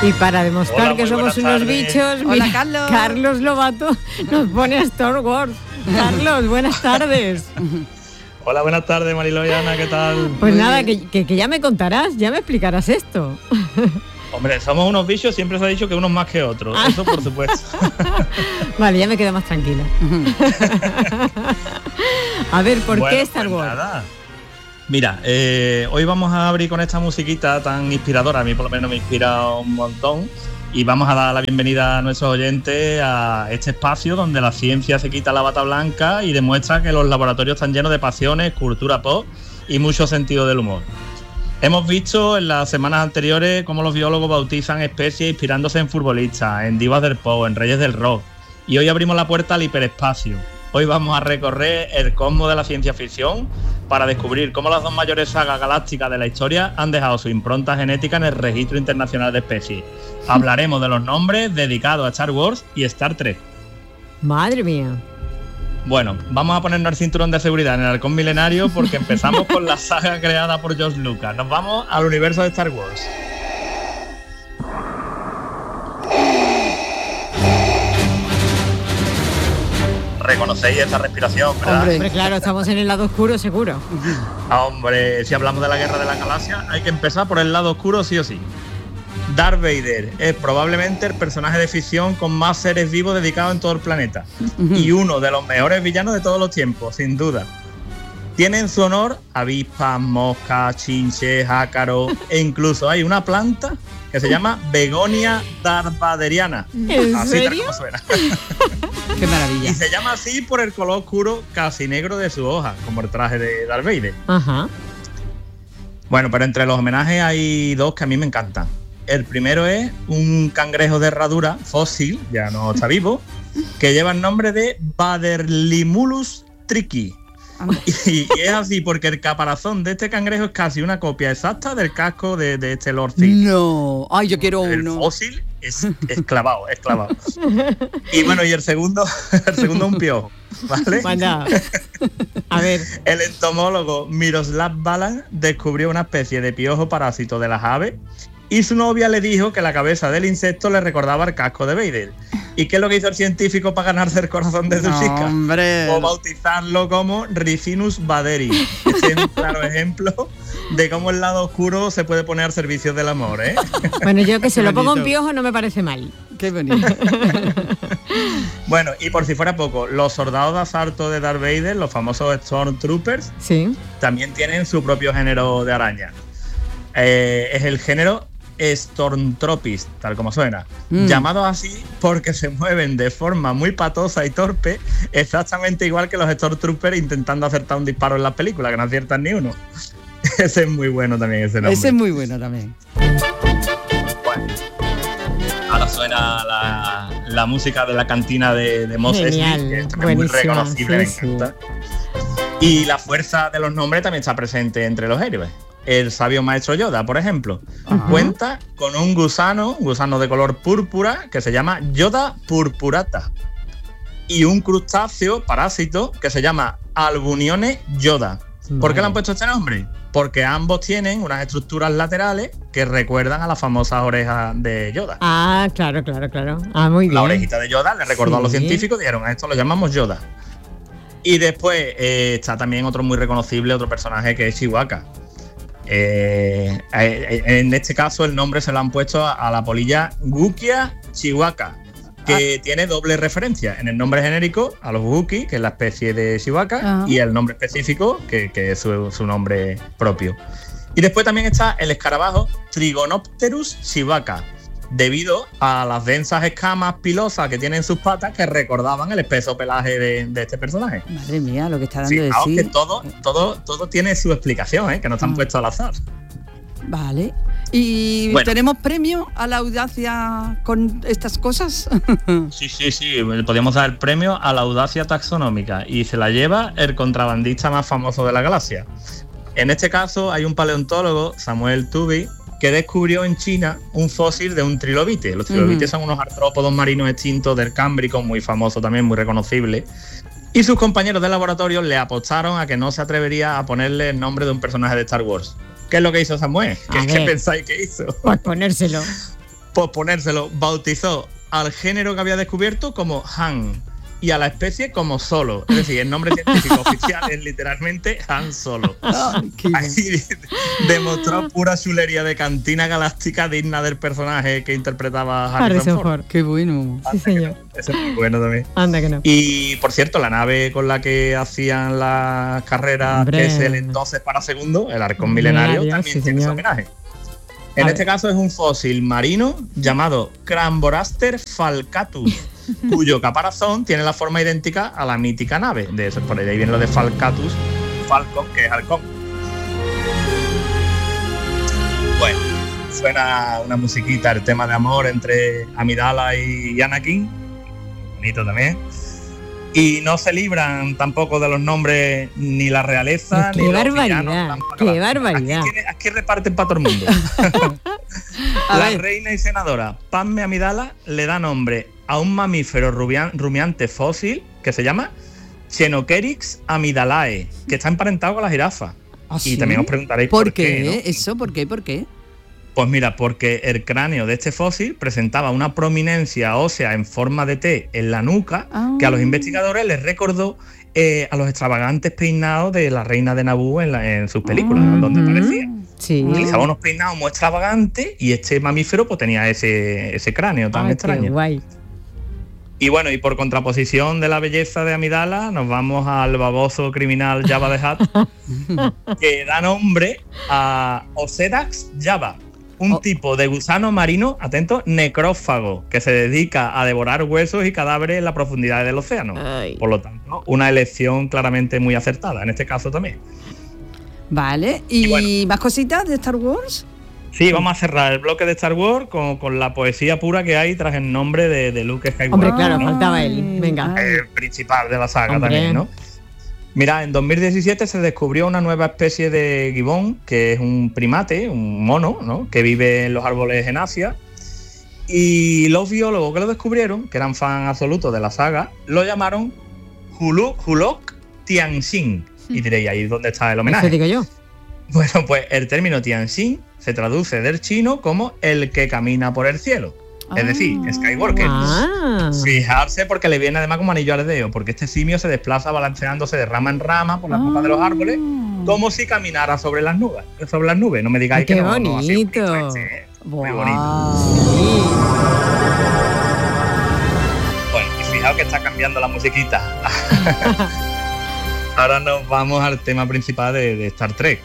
Y para demostrar Hola, que somos unos bichos, Hola, mira, Carlos. Lobato nos pone a Star Wars. Carlos, buenas tardes. Hola, buenas tardes, Mariló y Ana, ¿qué tal? Pues Muy nada, bien. que ya me contarás, ya me explicarás esto. Hombre, somos unos bichos, siempre se ha dicho que unos más que otros, eso por supuesto. Vale, ya me quedo más tranquila. A ver, ¿por Bueno, qué Star pues Wars? nada. Mira, hoy vamos a abrir con esta musiquita tan inspiradora, a mí por lo menos me inspira un montón, y vamos a dar la bienvenida a nuestros oyentes a este espacio donde la ciencia se quita la bata blanca y demuestra que los laboratorios están llenos de pasiones, cultura pop y mucho sentido del humor. Hemos visto en las semanas anteriores cómo los biólogos bautizan especies inspirándose en futbolistas, en divas del pop, en reyes del rock, y hoy abrimos la puerta al hiperespacio. Hoy vamos a recorrer el cosmos de la ciencia ficción para descubrir cómo las dos mayores sagas galácticas de la historia han dejado su impronta genética en el Registro Internacional de Especies. Hablaremos de los nombres dedicados a Star Wars y Star Trek. Madre mía. Bueno, vamos a ponernos el cinturón de seguridad en el halcón milenario porque empezamos con la saga creada por George Lucas. Nos vamos al universo de Star Wars. Reconocéis esa respiración, ¿verdad? Hombre, claro, estamos en el lado oscuro seguro. Hombre, si hablamos de la guerra de la galaxia, hay que empezar por el lado oscuro sí o sí. Darth Vader es probablemente el personaje de ficción con más seres vivos dedicados en todo el planeta. Y uno de los mejores villanos de todos los tiempos, sin duda. Tiene en su honor avispas, moscas, chinches, ácaros e incluso hay una planta que se llama Begonia darvaderiana. ¿En Así serio? tal como suena. Qué maravilla. Y se llama así por el color oscuro casi negro de su hoja, como el traje de Darth Vader. Ajá. Bueno, pero entre los homenajes hay dos que a mí me encantan. El primero es un cangrejo de herradura fósil, ya no está vivo, que lleva el nombre de Baderlimulus tricky. Y es así porque el caparazón de este cangrejo es casi una copia exacta del casco de este Lord Sith. No, ay, yo quiero El uno. fósil es clavado, es clavado. Y bueno, y el segundo un piojo, ¿vale? Bueno, a ver. El entomólogo Miroslav Balan descubrió una especie de piojo parásito de las aves y su novia le dijo que la cabeza del insecto le recordaba el casco de Vader. ¿Y qué es lo que hizo el científico para ganarse el corazón de su chica? Hombre. O bautizarlo como Ricinus vaderi. Este es un claro ejemplo de cómo el lado oscuro se puede poner al servicio del amor, ¿eh? Bueno, yo que se Qué lo pongo en bonito. piojo no me parece mal. Qué bonito. Bueno, y por si fuera poco, los soldados de asalto de Darth Vader, los famosos Stormtroopers, Sí. también tienen su propio género de araña. Es el género Stormtropis, tal como suena. Llamados así porque se mueven de forma muy patosa y torpe, exactamente igual que los Stormtroopers intentando acertar un disparo en las películas, que no aciertan ni uno. Ese es muy bueno también, ese nombre. Ese es muy bueno también. Bueno, ahora suena la música de la cantina de Mos Eisley, Genial, que es también muy buenísima, reconocible, sí, me encanta. Y la fuerza de los nombres también está presente entre los héroes. El sabio maestro Yoda, por ejemplo, cuenta con un gusano de color púrpura que se llama Yoda purpurata y un crustáceo parásito que se llama Albunione Yoda. ¿Por qué le han puesto este nombre? Porque ambos tienen unas estructuras laterales que recuerdan a las famosas orejas de Yoda. Ah, claro. Ah, muy bien. La orejita de Yoda le recordó a los Sí. científicos y dijeron, a esto lo llamamos Yoda. Y después está también otro muy reconocible, otro personaje que es Chewbacca. En este caso el nombre se lo han puesto a la polilla Wookiee Chewbacca, que tiene doble referencia en el nombre genérico a los Wookiee, que es la especie de Chewbacca, y el nombre específico, que es su nombre propio. Y después también está el escarabajo Trigonopterus Chewbacca, debido a las densas escamas pilosas que tienen sus patas que recordaban el espeso pelaje de este personaje. Madre mía, lo que está dando Sí, de claro, sí. que todo tiene su explicación, que no están puestos al azar. Vale. ¿Y Bueno. tenemos premio a la audacia con estas cosas? Sí, podríamos dar el premio a la audacia taxonómica y se la lleva el contrabandista más famoso de la galaxia. En este caso hay un paleontólogo, Samuel Tuby, que descubrió en China un fósil de un trilobite. Los trilobites son unos artrópodos marinos extintos del Cámbrico, muy famoso también, muy reconocible. Y sus compañeros de laboratorio le apostaron a que no se atrevería a ponerle el nombre de un personaje de Star Wars. ¿Qué es lo que hizo Samuel? ¿Qué pensáis que hizo? Pues ponérselo. posponérselo, bautizó al género que había descubierto como Han y a la especie como Solo. Es decir, el nombre científico oficial es literalmente Han Solo. Ahí demostró pura chulería de cantina galáctica digna del personaje que interpretaba Harrison Ford. Qué bueno. Sí, señor. Eso es muy bueno también. Anda que no. Y, por cierto, la nave con la que hacían las carreras, Hombre. que es el entonces para segundo, el Halcón Milenario, Milenario, también sí, tiene ese señor. homenaje. En este caso es un fósil marino llamado Cramboraster falcatus, cuyo caparazón tiene la forma idéntica a la mítica nave. De eso, por ahí viene lo de falcatus, falcon, que es halcón. Bueno, suena una musiquita, el tema de amor entre Amidala y Anakin, bonito también. Y no se libran tampoco de los nombres ni la realeza ¡Qué ni los barbaridad! villanos. ¡Qué barbaridad! Aquí reparten para todo el mundo. La reina y senadora Padme Amidala le da nombre a un mamífero rumiante fósil que se llama Xenocerix amidalae, que está emparentado con la jirafa. ¿Ah, Y sí? también os preguntaréis ¿Por qué? ¿no? ¿Eso? ¿Por qué? ¿Por qué? Pues mira, porque el cráneo de este fósil presentaba una prominencia ósea en forma de T en la nuca que a los investigadores les recordó a los extravagantes peinados de la reina de Naboo en sus películas, ¿no? Donde aparecía. Sí. Utilizaba unos peinados muy extravagantes y este mamífero pues tenía ese cráneo tan Ay, extraño. qué guay. Y bueno, y por contraposición de la belleza de Amidala, nos vamos al baboso criminal Jabba the Hutt, que da nombre a Osedax Jabba, un tipo de gusano marino, atento, necrófago, que se dedica a devorar huesos y cadáveres en las profundidades del océano. Ay. Por lo tanto, una elección claramente muy acertada, en este caso también. Vale. ¿Y bueno. más cositas de Star Wars? Sí, vamos a cerrar el bloque de Star Wars con la poesía pura que hay tras el nombre de Luke Skywalker. Hombre, claro, ¿no? faltaba él. Venga. El principal de la saga Hombre. también, ¿no? Mira, en 2017 se descubrió una nueva especie de gibón, que es un primate, un mono, ¿no? Que vive en los árboles en Asia. Y los biólogos que lo descubrieron, que eran fan absolutos de la saga, lo llamaron Hulok Tianxin. Y diréis, ¿ahí dónde está el homenaje? Eso digo yo. Bueno, pues el término Tianxin se traduce del chino como el que camina por el cielo. Es decir, Skywalker. Ah. Fijarse porque le viene además como anillo al dedo, porque este simio se desplaza balanceándose de rama en rama por la copa de los árboles, como si caminara sobre las nubes. No me digáis Qué que no. bonito. Así, muy bonito. Sí. Bueno, y fijaos que está cambiando la musiquita. Ahora nos vamos al tema principal de Star Trek.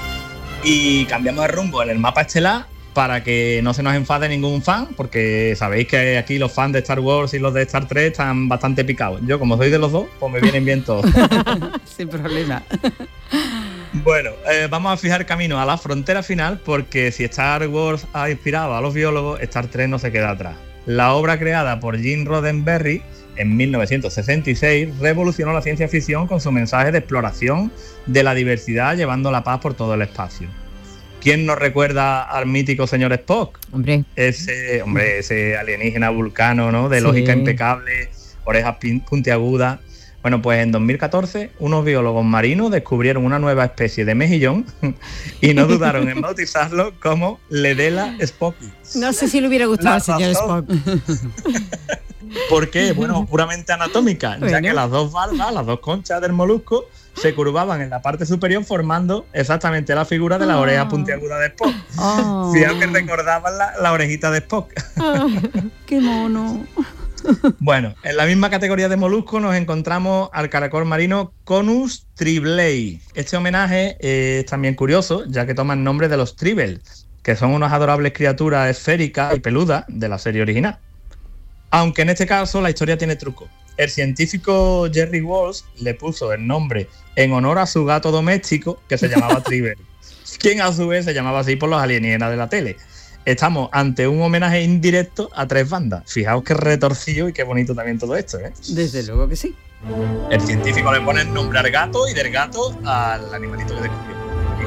Y cambiamos de rumbo en el mapa estelar para que no se nos enfade ningún fan, porque sabéis que aquí los fans de Star Wars y los de Star Trek están bastante picados. Yo, como soy de los dos, pues me vienen bien todos. Sin problema. Bueno, vamos a fijar camino a la frontera final, porque si Star Wars ha inspirado a los biólogos, Star Trek no se queda atrás. La obra creada por Gene Roddenberry en 1966 revolucionó la ciencia ficción con su mensaje de exploración de la diversidad, llevando la paz por todo el espacio. ¿Quién nos recuerda al mítico señor Spock? Hombre. Ese alienígena vulcano, ¿no? De Sí. lógica impecable, orejas puntiagudas. Bueno, pues en 2014 unos biólogos marinos descubrieron una nueva especie de mejillón y no dudaron en bautizarlo como Ledela Spocki. No sé si le hubiera gustado al La señor razón. Spock. ¿Por qué? Bueno, puramente anatómica, ya Bueno. que las dos valvas, las dos conchas del molusco, se curvaban en la parte superior formando exactamente la figura de la oreja puntiaguda de Spock. Oh, Fijaos que recordaban la orejita de Spock. ¡Qué mono! Bueno, en la misma categoría de molusco nos encontramos al caracol marino Conus triblei. Este homenaje es también curioso, ya que toma el nombre de los Tribble, que son unas adorables criaturas esféricas y peludas de la serie original. Aunque en este caso la historia tiene truco. El científico Jerry Walsh le puso el nombre en honor a su gato doméstico, que se llamaba Tribble, quien a su vez se llamaba así por los alienígenas de la tele. Estamos ante un homenaje indirecto a tres bandas. Fijaos qué retorcido y qué bonito también todo esto, ¿eh? Desde luego que sí. El científico le pone el nombre al gato y del gato al animalito que descubrió.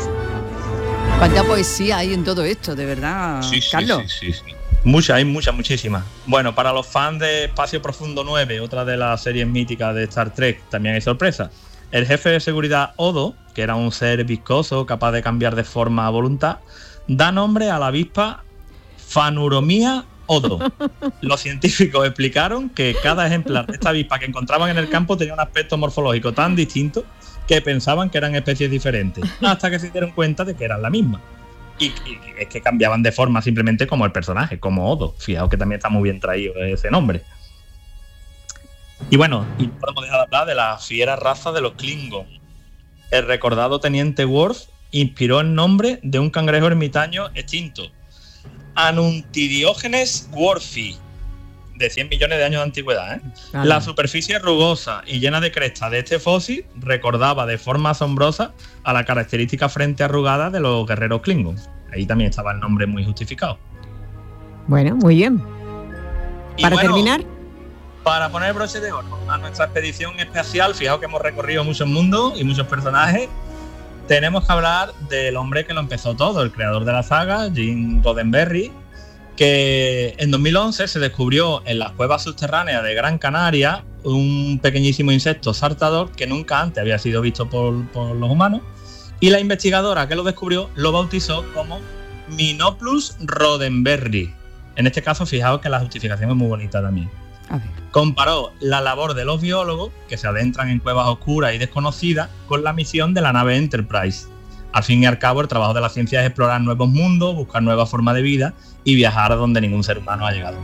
Cuánta poesía hay en todo esto, de verdad, Carlos. Sí. Muchísimas. Bueno, para los fans de Espacio Profundo 9, otra de las series míticas de Star Trek, también hay sorpresa. El jefe de seguridad Odo, que era un ser viscoso capaz de cambiar de forma a voluntad, da nombre a la avispa Phaneromiya Odo. Los científicos explicaron que cada ejemplar de esta avispa que encontraban en el campo tenía un aspecto morfológico tan distinto que pensaban que eran especies diferentes, hasta que se dieron cuenta de que eran la misma. Y es que cambiaban de forma simplemente como el personaje, como Odo. Fijaos que también está muy bien traído ese nombre. Y bueno, y no podemos dejar de hablar de la fiera raza de los Klingon. El recordado teniente Worf inspiró el nombre de un cangrejo ermitaño extinto, Anuntidiógenes worfi, de 100 millones de años de antigüedad. La superficie rugosa y llena de crestas de este fósil recordaba de forma asombrosa a la característica frente arrugada de los guerreros Klingon. Ahí también estaba el nombre muy justificado. Bueno, muy bien. Para terminar, para poner broche de oro a nuestra expedición espacial, fijaos que hemos recorrido muchos mundos y muchos personajes, tenemos que hablar del hombre que lo empezó todo, el creador de la saga, Gene Roddenberry, que en 2011 se descubrió en las cuevas subterráneas de Gran Canaria un pequeñísimo insecto saltador que nunca antes había sido visto por los humanos, y la investigadora que lo descubrió lo bautizó como Minoplus roddenberry. En este caso, fijaos que la justificación es muy bonita también. Comparó la labor de los biólogos, que se adentran en cuevas oscuras y desconocidas, con la misión de la nave Enterprise. Al fin y al cabo, el trabajo de la ciencia es explorar nuevos mundos, buscar nuevas formas de vida y viajar a donde ningún ser humano ha llegado.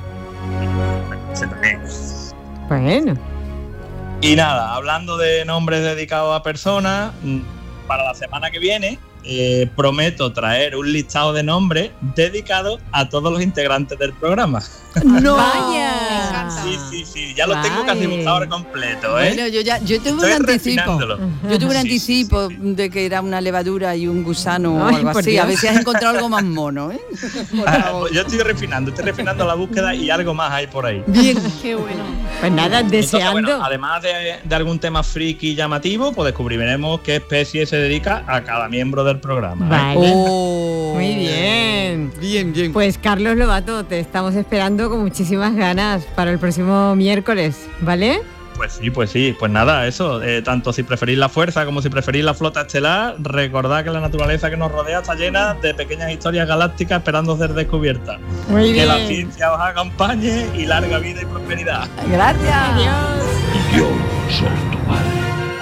Bueno. Y nada, hablando de nombres dedicados a personas, para la semana que viene prometo traer un listado de nombres dedicados a todos los integrantes del programa. ¡No! ¡Vaya! Sí, ya lo tengo casi buscado completo, ¿eh? Bueno, yo tuve un anticipo. Yo tuve un anticipo de que era una levadura y un gusano o algo así. A ver si has encontrado algo más mono, ¿eh? Yo estoy refinando la búsqueda y algo más hay por ahí. Bien, qué bueno. Pues nada, deseando. Entonces, bueno, además de algún tema friki llamativo, pues descubriremos qué especie se dedica a cada miembro del programa. Vale. Oh. Muy bien. Bien. Pues Carlos Lobato, te estamos esperando con muchísimas ganas para el próximo miércoles, ¿vale? Pues sí. Pues nada, eso. Tanto si preferís la fuerza como si preferís la flota estelar, recordad que la naturaleza que nos rodea está llena de pequeñas historias galácticas esperando ser descubiertas. Muy bien. Que la ciencia os acompañe y larga vida y prosperidad. Gracias. Adiós. Yo soy tu padre.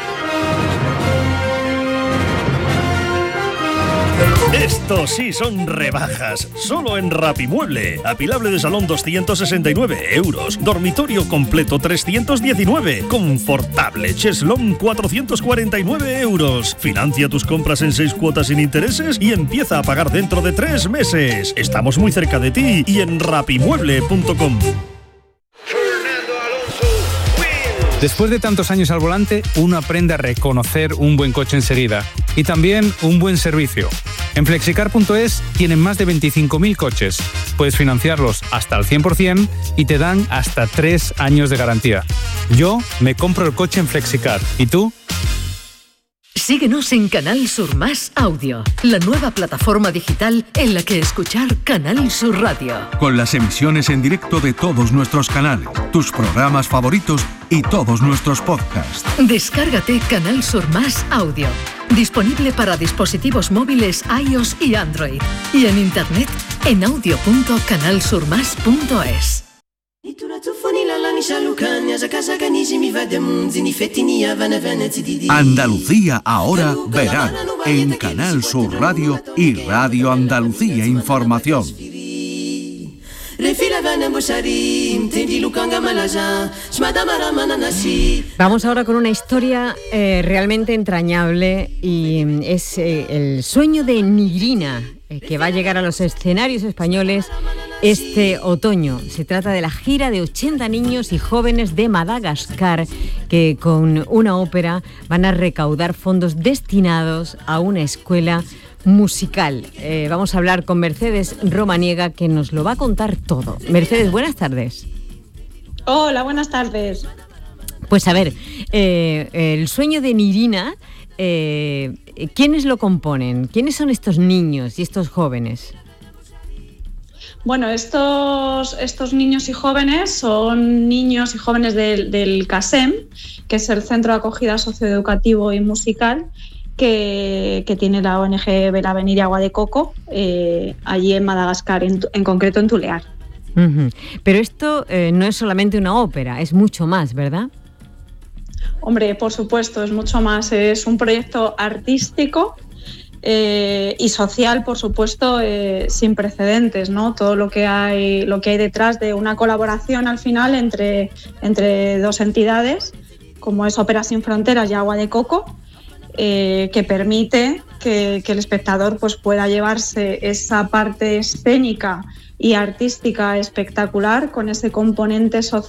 Estos sí son rebajas, solo en Rapimueble. Apilable de salón 269 euros, dormitorio completo 319, confortable cheslón 449 euros. Financia tus compras en 6 cuotas sin intereses y empieza a pagar dentro de 3 meses. Estamos muy cerca de ti y en rapimueble.com. Después de tantos años al volante, uno aprende a reconocer un buen coche enseguida y también un buen servicio. En Flexicar.es tienen más de 25.000 coches. Puedes financiarlos hasta el 100% y te dan hasta 3 años de garantía. Yo me compro el coche en Flexicar. ¿Y tú? Síguenos en Canal Sur Más Audio, la nueva plataforma digital en la que escuchar Canal Sur Radio. Con las emisiones en directo de todos nuestros canales, tus programas favoritos y todos nuestros podcasts. Descárgate Canal Sur Más Audio, disponible para dispositivos móviles iOS y Android, y en internet en audio.canalsurmas.es. Andalucía ahora verano en Canal Sur Radio y Radio Andalucía Información. Vamos ahora con una historia realmente entrañable y es el sueño de Nirina, que va a llegar a los escenarios españoles este otoño. Se trata de la gira de 80 niños y jóvenes de Madagascar que con una ópera van a recaudar fondos destinados a una escuela musical. Vamos a hablar con Mercedes Romaniega, que nos lo va a contar todo. Mercedes, buenas tardes. Hola, buenas tardes. Pues a ver, el sueño de Nirina, ¿quiénes lo componen? ¿Quiénes son estos niños y estos jóvenes? Bueno, estos niños y jóvenes son niños y jóvenes del CASEM, que es el Centro de Acogida Socioeducativo y Musical, que tiene la ONG Belavenir y Agua de Coco, allí en Madagascar, en concreto en Tulear. Pero esto no es solamente una ópera, es mucho más, ¿verdad? Hombre, por supuesto, es mucho más. Es un proyecto artístico y social, por supuesto, sin precedentes, ¿no? Todo lo que hay detrás de una colaboración al final entre dos entidades, como es Ópera Sin Fronteras y Agua de Coco, que permite que el espectador pues, pueda llevarse esa parte escénica y artística espectacular con ese componente social